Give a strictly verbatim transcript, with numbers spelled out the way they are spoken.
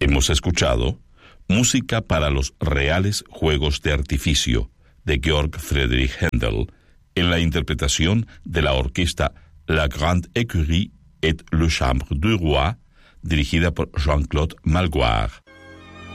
Hemos escuchado Música para los Reales Juegos de Artificio, de Georg Friedrich Händel, en la interpretación de la orquesta La Grande Écurie et le Chambre du Roi, dirigida por Jean-Claude Malgoire.